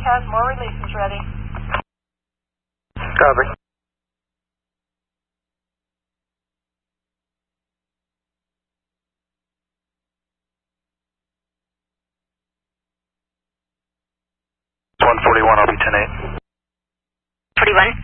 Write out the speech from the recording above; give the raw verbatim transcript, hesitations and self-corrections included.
has more releases ready. Copy. one forty-one, I'll be ten eight. forty-one.